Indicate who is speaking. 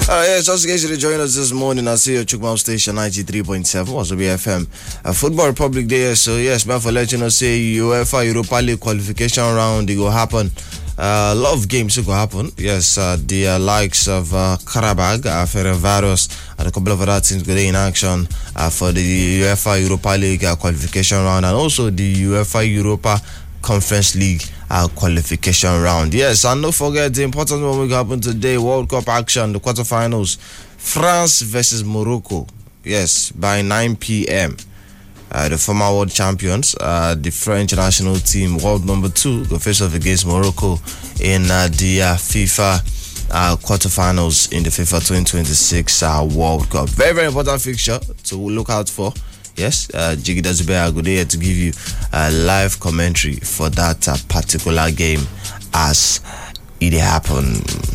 Speaker 1: Yes, just in case you join us this morning, I see your Chukmau station 93.7 was BFM. Football Republic Day, so yes, man, for letting us say UEFA Europa League qualification round, it will happen. A lot of games will happen. Yes, the likes of Karabag, Ferencvaros, and a couple of other teams going in action for the UEFA Europa League qualification round, and also the UEFA Europa Conference League qualification round. Yes, and don't forget the important one will happen today, World Cup action, the quarterfinals, France versus Morocco. Yes, by 9 p.m. The former world champions, the French national team, world number 2, go face off against Morocco in the FIFA quarterfinals in the FIFA 2026 World Cup. Very, very important fixture to look out for. Yes, Jiggy Dazube good here to give you a live commentary for that particular game as it happened.